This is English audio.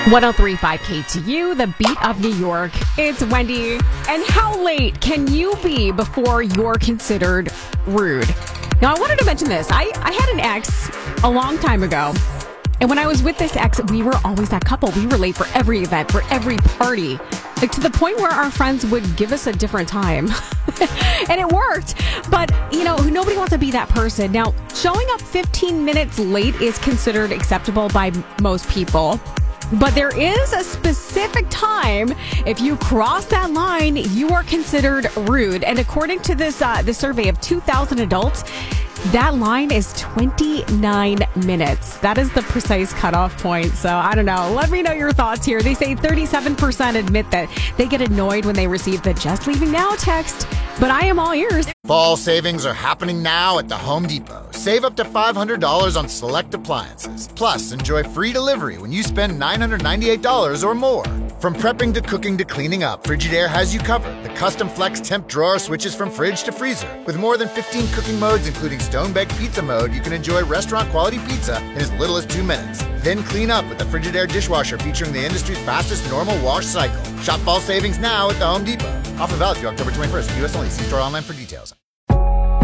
103.5 KTU, the beat of New York. It's Wendy. And how late can you be before you're considered rude? Now, I wanted to mention this. I had an ex a long time ago. And when I was with this ex, we were always that couple. We were late for every event, for every party. Like to the point where our friends would give us a different time. And it worked. But, you know, nobody wants to be that person. Now, showing up 15 minutes late is considered acceptable by most people. But there is a specific time. If you cross that line, you are considered rude. And according to this survey of 2,000 adults, that line is 29 minutes. That is the precise cutoff point. So I don't know. Let me know your thoughts here. They say 37% admit that they get annoyed when they receive the "just leaving now" text. But I am all ears. Fall savings are happening now at the Home Depot. Save up to $500 on select appliances. Plus, enjoy free delivery when you spend $998 or more. From prepping to cooking to cleaning up, Frigidaire has you covered. The custom flex temp drawer switches from fridge to freezer. With more than 15 cooking modes, including stone-baked pizza mode, you can enjoy restaurant-quality pizza in as little as 2 minutes. Then clean up with the Frigidaire dishwasher featuring the industry's fastest normal wash cycle. Shop fall savings now at the Home Depot. Offer valid through October 21st. U.S. only. See store online for details.